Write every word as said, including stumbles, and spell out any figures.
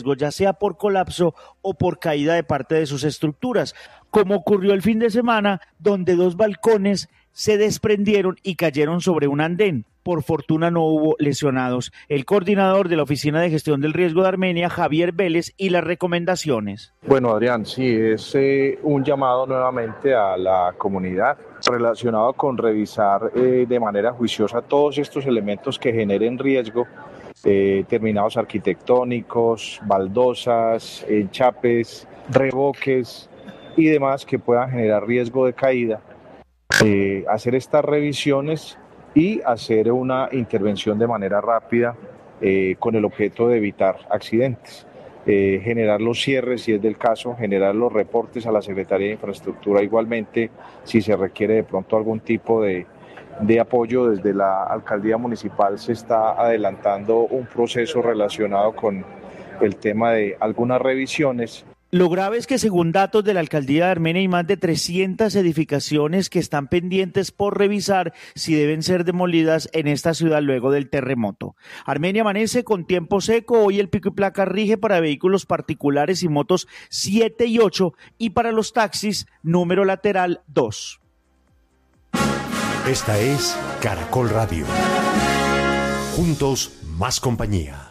riesgo, ya sea por colapso o por caída de parte de sus estructuras, como ocurrió el fin de semana, donde dos balcones se desprendieron y cayeron sobre un andén. Por fortuna no hubo lesionados. El coordinador de la Oficina de Gestión del Riesgo de Armenia, Javier Vélez, y las recomendaciones. Bueno, Adrián, sí, es eh, un llamado nuevamente a la comunidad relacionado con revisar eh, de manera juiciosa todos estos elementos que generen riesgo, eh, terminados arquitectónicos, baldosas, enchapes, revoques y demás que puedan generar riesgo de caída. Eh, hacer estas revisiones y hacer una intervención de manera rápida eh, con el objeto de evitar accidentes, eh, generar los cierres si es del caso, generar los reportes a la Secretaría de Infraestructura igualmente si se requiere de pronto algún tipo de, de apoyo. Desde la Alcaldía Municipal se está adelantando un proceso relacionado con el tema de algunas revisiones. Lo grave es que, según datos de la Alcaldía de Armenia, hay más de trescientas edificaciones que están pendientes por revisar si deben ser demolidas en esta ciudad luego del terremoto. Armenia amanece con tiempo seco. Hoy el pico y placa rige para vehículos particulares y motos siete y ocho y para los taxis número lateral dos. Esta es Caracol Radio. Juntos, más compañía.